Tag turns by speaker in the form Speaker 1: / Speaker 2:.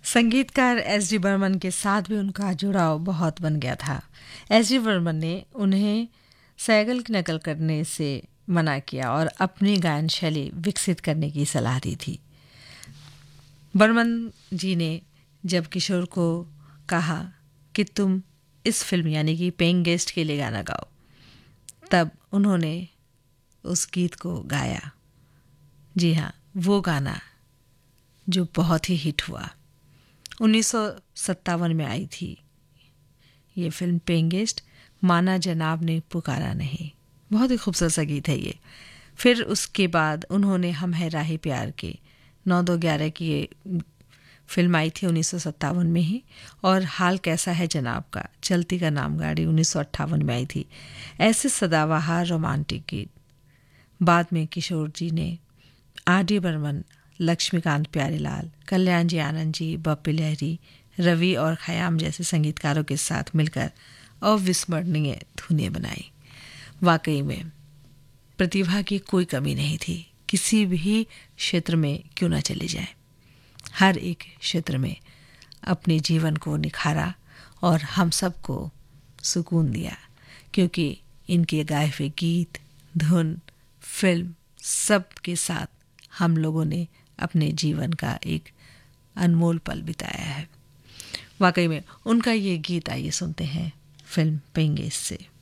Speaker 1: संगीतकार S D Burman के साथ भी उनका जुड़ाव बहुत बन गया था। एस डी बर्मन ने उन्हें सैगल की नकल करने से मना किया और अपनी गायन शैली विकसित करने की सलाह दी थी। बर्मन जी ने जब किशोर को कहा कि तुम इस फिल्म यानी कि पेइंग गेस्ट के लिए गाना गाओ, तब उन्होंने उस गीत को गाया। जी हाँ, वो गाना जो बहुत ही हिट हुआ। 1957 में आई थी ये फिल्म पेइंग गेस्ट, माना जनाब ने पुकारा नहीं। बहुत ही खूबसूरत सा गीत है ये। फिर उसके बाद उन्होंने हम है राही प्यार के 9-2-11 की ये फिल्म आई थी 1957 में ही, और हाल कैसा है जनाब का, चलती का नाम गाड़ी 1958 में आई थी। ऐसे सदाबहार रोमांटिक गीत बाद में किशोर जी ने आर डी बर्मन, लक्ष्मीकांत प्यारेलाल, कल्याण जी आनंद जी, बप्पी लहरी, रवि और खयाम जैसे संगीतकारों के साथ मिलकर अविस्मरणीय धुनें बनाई। वाकई में प्रतिभा की कोई कमी नहीं थी, किसी भी क्षेत्र में क्यों न चली जाए। हर एक क्षेत्र में अपने जीवन को निखारा और हम सबको सुकून दिया, क्योंकि इनके गाए हुए गीत, धुन, फिल्म सब के साथ हम लोगों ने अपने जीवन का एक अनमोल पल बिताया है। वाकई में उनका ये गीत आइए सुनते हैं फिल्म पेइंग गेस्ट से।